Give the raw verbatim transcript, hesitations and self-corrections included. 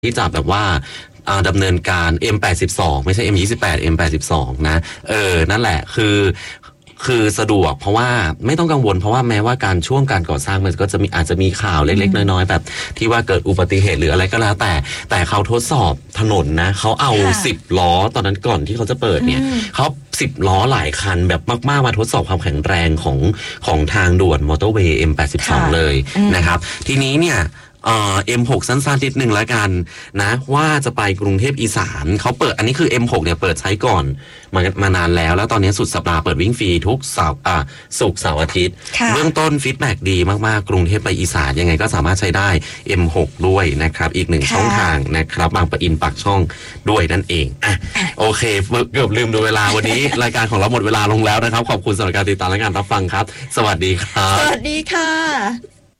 ที่จะแบบว่าดำเนินการ เอ็ม แปดสิบสอง ไม่ใช่ เอ็ม ยี่สิบแปด เอ็ม แปดสิบสอง นะเออนั่นแหละคือคือสะดวกเพราะว่าไม่ต้องกังวลเพราะว่าแม้ว่าการช่วงการก่อสร้างมันก็จะมีอาจจะมีข่าวเล็กๆน้อยๆแบบที่ว่าเกิดอุบัติเหตุหรืออะไรก็แล้วแต่แต่เขาทดสอบถนนนะเขาเอาสิบล้อตอนนั้นก่อนที่เขาจะเปิดเนี่ยเขาสิบล้อหลายคันแบบมากๆมาทดสอบความแข็งแรงของของทางด่วนมอเตอร์เวย์ เอ็ม แปดสิบสอง เลยนะครับทีนี้เนี่ยเอ่อ เอ็ม หก สั้นๆนิดนึงแล้วกันนะว่าจะไปกรุงเทพอีสานเขาเปิดอันนี้คือ เอ็ม หก เนี่ยเปิดใช้ก่อนมามานานแล้วแล้วตอนนี้สุดสัปดาห์เปิดวิ่งฟรีทุกเสาร์อ่ะศุกร์เสาร์อาทิตย์เบื้องต้นฟีดแบ็กดีมากๆกรุงเทพไปอีสานยังไงก็สามารถใช้ได้ เอ็ม หก ด้วยนะครับอีกหนึ่งช่องทางนะครับบางปะอินปากช่องด้วยนั่นเองอ่ะโอเคเกือบลืมดูเวลาวันนี้ รายการของเราหมดเวลาลงแล้วนะครับขอบคุณสำหรับการติดตามและการรับฟังครับสวัสดีครับสวัสดีค่ะ